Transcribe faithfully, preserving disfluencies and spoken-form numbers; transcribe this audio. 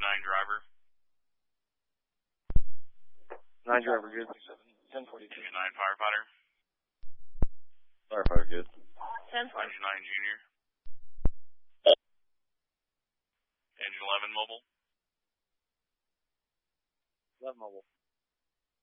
nine driver. nine driver, good. ten forty-two. Engine nine firefighter. Firefighter, good. ten forty. Engine nine junior. Engine eleven mobile. eleven mobile.